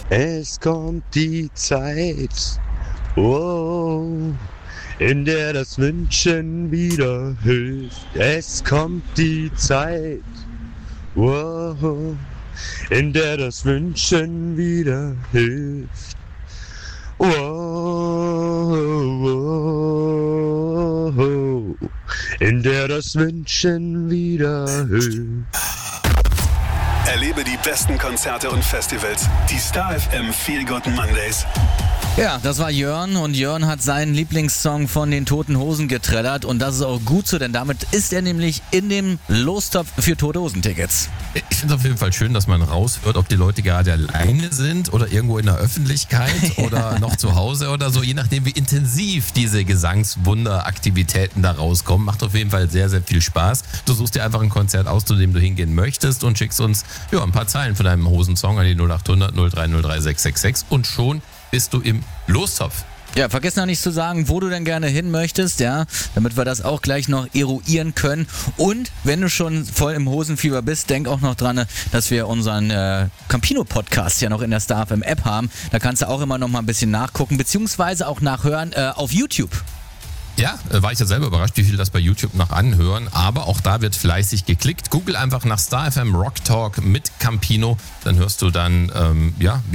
Es kommt die Zeit, oh, in der das Wünschen wieder hilft. Es kommt die Zeit, oh, in der das Wünschen wieder hilft. Oh, oh, oh, in der das Wünschen wieder hilft. Erlebe die besten Konzerte und Festivals. Die Star FM Feel Good Mondays. Ja, das war Jörn und Jörn hat seinen Lieblingssong von den Toten Hosen getrellert und das ist auch gut so, denn damit ist er nämlich in dem Lostopf für Tote Hosen-Tickets. Ich finde es auf jeden Fall schön, dass man raushört, ob die Leute gerade alleine sind oder irgendwo in der Öffentlichkeit oder noch zu Hause oder so, je nachdem wie intensiv diese Gesangswunderaktivitäten da rauskommen. Macht auf jeden Fall sehr, sehr viel Spaß. Du suchst dir einfach ein Konzert aus, zu dem du hingehen möchtest und schickst uns ein paar Zeilen von deinem Hosensong an die 0800 0303 666 und schon bist du im Lostopf. Ja, vergiss noch nicht zu sagen, wo du denn gerne hin möchtest, ja, damit wir das auch gleich noch eruieren können. Und wenn du schon voll im Hosenfieber bist, denk auch noch dran, dass wir unseren Campino-Podcast ja noch in der Star FM App haben. Da kannst du auch immer noch mal ein bisschen nachgucken, beziehungsweise auch nachhören auf YouTube. Ja, war ich ja selber überrascht, wie viel das bei YouTube noch anhören, aber auch da wird fleißig geklickt. Google einfach nach Star FM Rock Talk mit Campino, dann hörst du dann, wie